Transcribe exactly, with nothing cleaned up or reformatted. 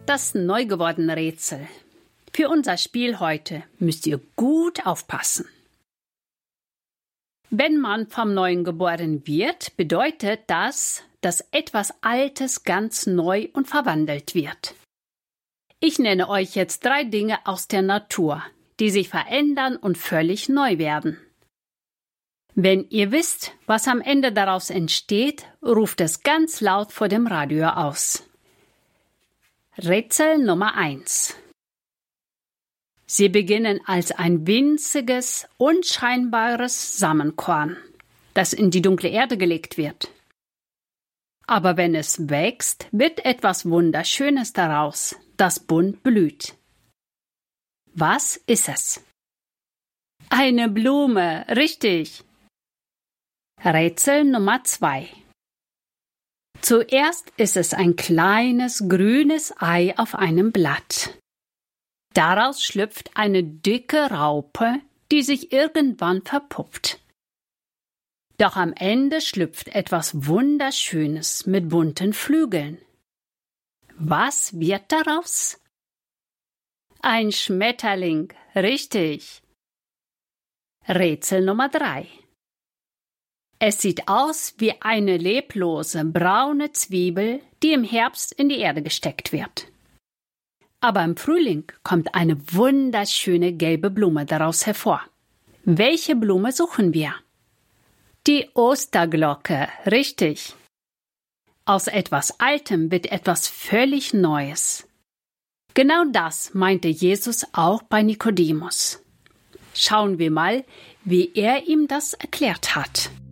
das neu gewordene Rätsel. Für unser Spiel heute müsst ihr gut aufpassen. Wenn man vom Neuen geboren wird, bedeutet das, dass etwas Altes ganz neu und verwandelt wird. Ich nenne euch jetzt drei Dinge aus der Natur, die sich verändern und völlig neu werden. Wenn ihr wisst, was am Ende daraus entsteht, ruft es ganz laut vor dem Radio aus. Rätsel Nummer eins. Sie beginnen als ein winziges, unscheinbares Samenkorn, das in die dunkle Erde gelegt wird. Aber wenn es wächst, wird etwas Wunderschönes daraus, das bunt blüht. Was ist es? Eine Blume, richtig. Rätsel Nummer zwei. Zuerst ist es ein kleines, grünes Ei auf einem Blatt. Daraus schlüpft eine dicke Raupe, die sich irgendwann verpuppt. Doch am Ende schlüpft etwas Wunderschönes mit bunten Flügeln. Was wird daraus? Ein Schmetterling, richtig. Rätsel Nummer drei. Es sieht aus wie eine leblose, braune Zwiebel, die im Herbst in die Erde gesteckt wird. Aber im Frühling kommt eine wunderschöne gelbe Blume daraus hervor. Welche Blume suchen wir? Die Osterglocke, richtig. Aus etwas Altem wird etwas völlig Neues. Genau das meinte Jesus auch bei Nikodemus. Schauen wir mal, wie er ihm das erklärt hat.